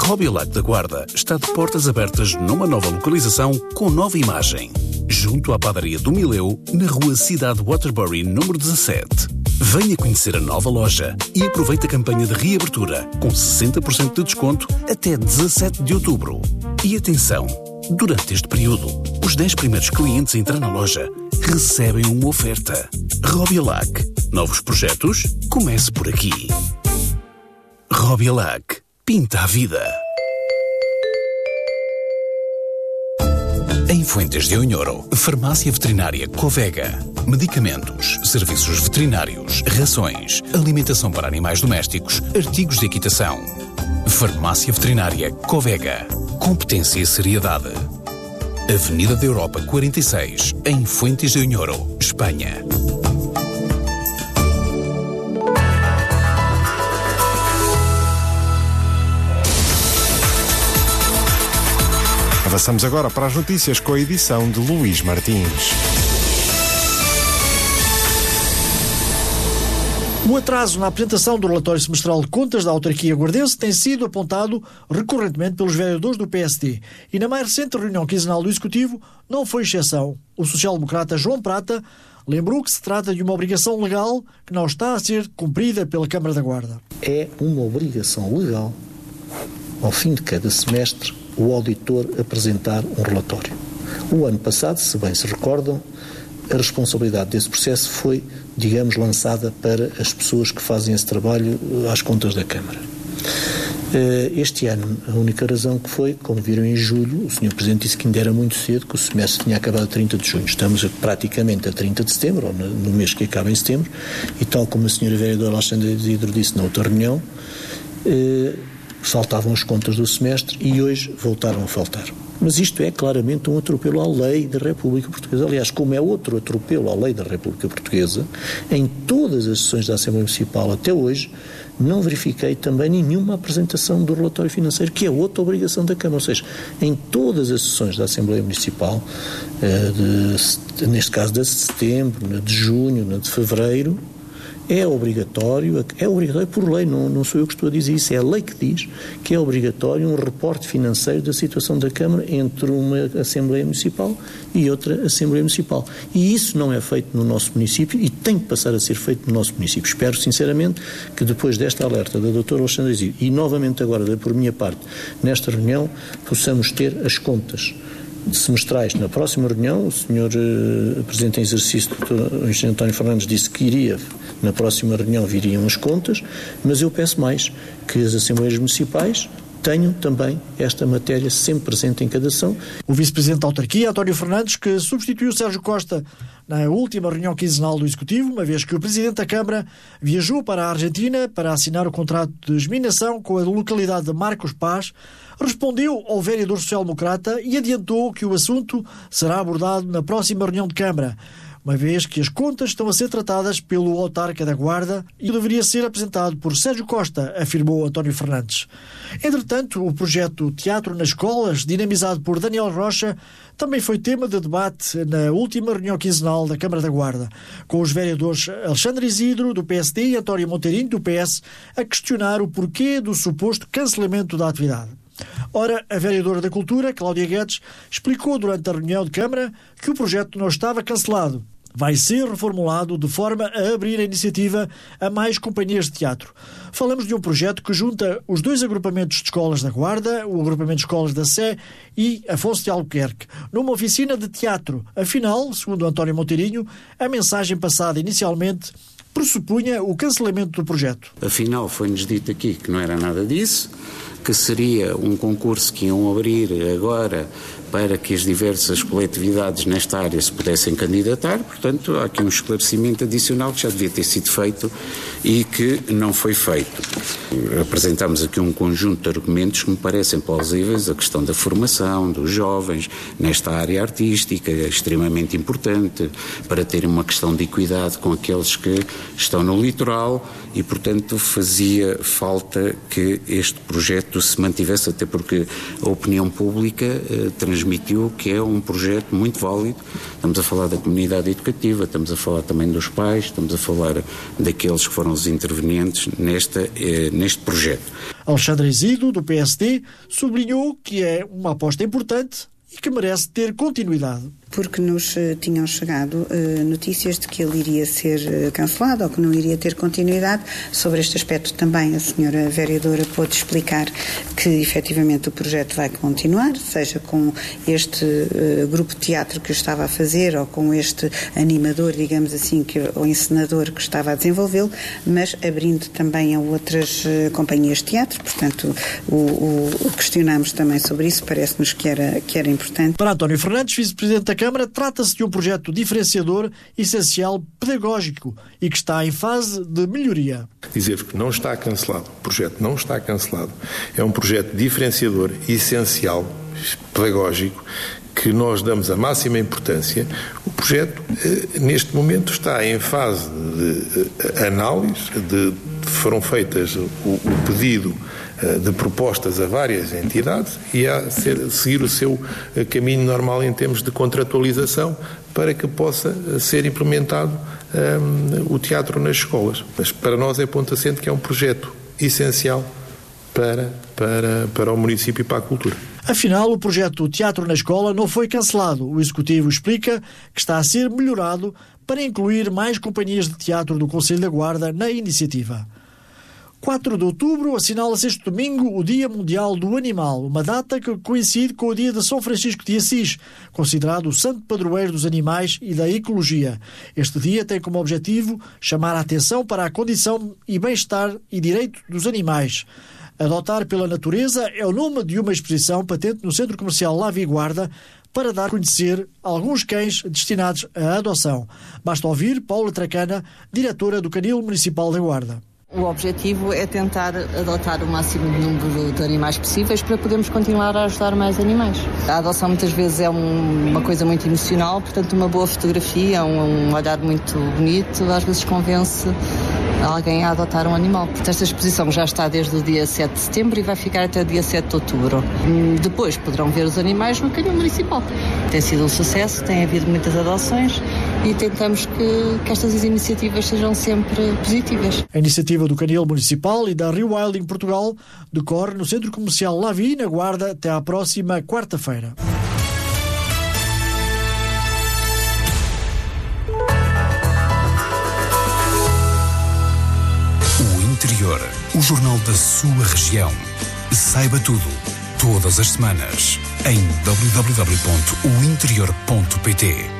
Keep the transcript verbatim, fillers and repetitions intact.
Robiolac da Guarda está de portas abertas numa nova localização com nova imagem. Junto à padaria do Mileu, na rua Cidade Waterbury, número dezassete. Venha conhecer a nova loja e aproveite a campanha de reabertura com sessenta por cento de desconto até dezassete de outubro. E atenção, durante este período, os dez primeiros clientes a entrar na loja recebem uma oferta. Robiolac. Novos projetos? Comece por aqui. Robiolac. Pinta a vida. Em Fuentes de Unhoro, Farmácia Veterinária Covega. Medicamentos, serviços veterinários, rações, alimentação para animais domésticos, artigos de equitação. Farmácia Veterinária Covega. Competência e seriedade. Avenida da Europa quarenta e seis, em Fuentes de Unhoro, Espanha. Avançamos agora para as notícias com a edição de Luís Martins. O atraso na apresentação do relatório semestral de contas da autarquia guardense tem sido apontado recorrentemente pelos vereadores do P S D e na mais recente reunião quinzenal do Executivo não foi exceção. O social-democrata João Prata lembrou que se trata de uma obrigação legal que não está a ser cumprida pela Câmara da Guarda. É uma obrigação legal, ao fim de cada semestre, o auditor apresentar um relatório. O ano passado, se bem se recordam, a responsabilidade desse processo foi, digamos, lançada para as pessoas que fazem esse trabalho às contas da Câmara. Este ano, a única razão que foi, como viram em julho, o senhor Presidente disse que ainda era muito cedo, que o semestre tinha acabado a trinta de junho. Estamos praticamente a trinta de setembro, ou no mês que acaba em setembro, e tal como a senhora vereadora Alexandra Isidro disse na outra reunião, faltavam as contas do semestre e hoje voltaram a faltar. Mas isto é claramente um atropelo à lei da República Portuguesa. Aliás, como é outro atropelo à lei da República Portuguesa, em todas as sessões da Assembleia Municipal até hoje, não verifiquei também nenhuma apresentação do relatório financeiro, que é outra obrigação da Câmara. Ou seja, em todas as sessões da Assembleia Municipal, de, neste caso de setembro, na de junho, na de fevereiro, é obrigatório, é obrigatório por lei, não, não sou eu que estou a dizer isso, é a lei que diz que é obrigatório um reporte financeiro da situação da Câmara entre uma Assembleia Municipal e outra Assembleia Municipal. E isso não é feito no nosso município e tem que passar a ser feito no nosso município. Espero sinceramente que depois desta alerta da doutora Alexandra Isidro e novamente agora por minha parte nesta reunião possamos ter as contas semestrais na próxima reunião. O senhor uh, Presidente em exercício, o engenheiro António Fernandes, disse que iria, na próxima reunião viriam as contas, mas eu peço mais, que as Assembleias Municipais tenham também esta matéria sempre presente em cada ação. O Vice-Presidente da Autarquia, António Fernandes, que substituiu Sérgio Costa na última reunião quinzenal do Executivo, uma vez que o Presidente da Câmara viajou para a Argentina para assinar o contrato de geminação com a localidade de Marcos Paz, respondeu ao vereador social-democrata e adiantou que o assunto será abordado na próxima reunião de Câmara, uma vez que as contas estão a ser tratadas pelo autarca da Guarda e deveria ser apresentado por Sérgio Costa, afirmou António Fernandes. Entretanto, o projeto Teatro nas Escolas, dinamizado por Daniel Rocha, também foi tema de debate na última reunião quinzenal da Câmara da Guarda, com os vereadores Alexandre Isidro, do P S D, e António Monteirinho, do P S, a questionar o porquê do suposto cancelamento da atividade. Ora, a vereadora da Cultura, Cláudia Guedes, explicou durante a reunião de Câmara que o projeto não estava cancelado. Vai ser reformulado de forma a abrir a iniciativa a mais companhias de teatro. Falamos de um projeto que junta os dois agrupamentos de escolas da Guarda, o agrupamento de escolas da Sé e Afonso de Albuquerque, numa oficina de teatro. Afinal, segundo António Monteirinho, a mensagem passada inicialmente pressupunha o cancelamento do projeto. Afinal, foi-nos dito aqui que não era nada disso, que seria um concurso que iam abrir agora para que as diversas coletividades nesta área se pudessem candidatar. Portanto, há aqui um esclarecimento adicional que já devia ter sido feito e que não foi feito. Apresentamos aqui um conjunto de argumentos que me parecem plausíveis. A questão da formação dos jovens nesta área artística é extremamente importante para ter uma questão de equidade com aqueles que estão no litoral e, portanto, fazia falta que este projeto se mantivesse, até porque a opinião pública eh, transmitiu que é um projeto muito válido. Estamos a falar da comunidade educativa, estamos a falar também dos pais, estamos a falar daqueles que foram os intervenientes nesta, eh, neste projeto. Alexandre Ezido, do P S D, sublinhou que é uma aposta importante e que merece ter continuidade. Porque nos uh, tinham chegado uh, notícias de que ele iria ser uh, cancelado ou que não iria ter continuidade. Sobre este aspecto também a senhora vereadora pôde explicar que efetivamente o projeto vai continuar, seja com este uh, grupo de teatro que eu estava a fazer ou com este animador, digamos assim, que, ou encenador que estava a desenvolvê-lo, mas abrindo também a outras uh, companhias de teatro. Portanto, o, o, o questionámos também sobre isso, parece-nos que era, que era importante. Para António Fernandes, vice-presidente da Câmara, trata-se de um projeto diferenciador, essencial, pedagógico e que está em fase de melhoria. Dizer que não está cancelado, o projeto não está cancelado, é um projeto diferenciador, essencial, pedagógico, que nós damos a máxima importância. O projeto, neste momento, está em fase de análise, de, foram feitas o, o pedido de propostas a várias entidades e a ser, seguir o seu caminho normal em termos de contratualização para que possa ser implementado um, o teatro nas escolas. Mas para nós é ponto assente que é um projeto essencial para, para, para o município e para a cultura. Afinal, o projeto Teatro na Escola não foi cancelado. O Executivo explica que está a ser melhorado para incluir mais companhias de teatro do Conselho da Guarda na iniciativa. quatro de outubro assinala-se este domingo o Dia Mundial do Animal, uma data que coincide com o dia de São Francisco de Assis, considerado o santo padroeiro dos animais e da ecologia. Este dia tem como objetivo chamar a atenção para a condição e bem-estar e direito dos animais. Adotar pela Natureza é o nome de uma exposição patente no Centro Comercial Lavi Guarda para dar a conhecer alguns cães destinados à adoção. Basta ouvir Paula Tracana, diretora do Canil Municipal da Guarda. O objetivo é tentar adotar o máximo número de animais possíveis para podermos continuar a ajudar mais animais. A adoção muitas vezes é um, uma coisa muito emocional, portanto uma boa fotografia, um, um olhar muito bonito, às vezes convence alguém a adotar um animal. Portanto, esta exposição já está desde o dia sete de setembro e vai ficar até o dia sete de outubro. Depois poderão ver os animais no Canil Municipal. Tem sido um sucesso, tem havido muitas adoções e tentamos que, que estas iniciativas sejam sempre positivas. A iniciativa do Canil Municipal e da Rewilding Portugal decorre no Centro Comercial Lavi, na Guarda, até à próxima quarta-feira. Interior, o jornal da sua região. Saiba tudo, todas as semanas, em w w w ponto o interior ponto p t.